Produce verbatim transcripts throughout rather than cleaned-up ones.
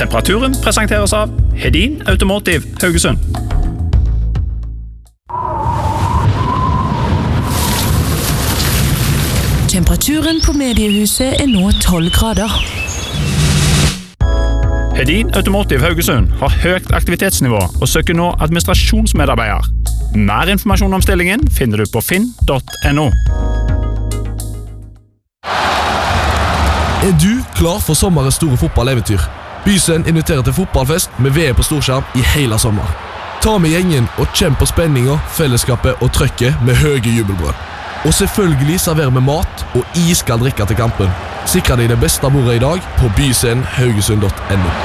Temperaturen presenteres av Hedin Automotive Haugesund. Temperaturen på mediehuset er nå tolv grader. Hedin Automotive Haugesund har høyt aktivitetsnivå og søker nå administrasjonsmedarbeider. Mer informasjon om stillingen finner du på finn punktum no. Er du klar for sommerens store fotballeventyr? Bysen inviterer til fotballfest med V M på storskjerm i hele sommer. Ta med gjengen og kjenn på spenningen, fellesskapet og trøkket med høye jubelbrød. Og selvfølgelig serverer vi mat og iskald drikke til kampen. Sikre deg det beste bordet i dag på bysen haugesund punktum no.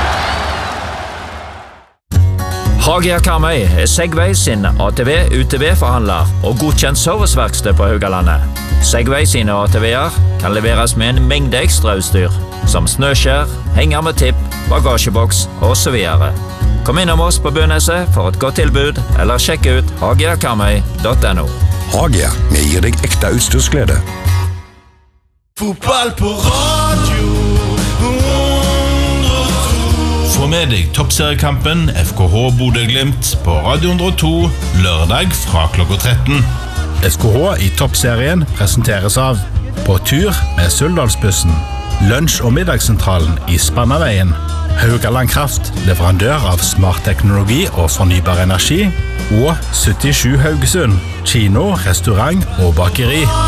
Hagia Karmøy er Segway sin A T V-U T V-forhandler og godkjent serviceverksted på Haugalandet. Segway sine A T V-er kan leveres med en mengde ekstrautstyr, som snøskjær, henger med tipp, bagasjeboks og så videre. Kom innom oss på Bøneset for et godt tilbud, eller sjekk ut hagia karmøy punktum no. Hagia, vi gir deg ekte utstyrsglede. Fotball på radio hundre og to. Få med deg toppseriekampen F K H Bodø/Glimt på Radio hundre og to lørdag fra klokka tretten. F K H i toppserien presenteres av På tur med Suldalsbussen, lunsj- og middagssentralen i Spannaveien, Haugaland Kraft, leverandør av smart teknologi og fornybar energi, og syttisju Haugesund, kino, restaurant og bakeri.